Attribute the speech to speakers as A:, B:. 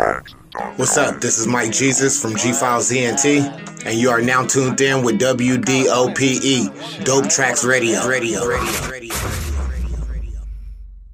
A: What's up? This is Mike Jesus from G-Files ENT, and you are now tuned in with WDOPE, Dope Tracks Radio.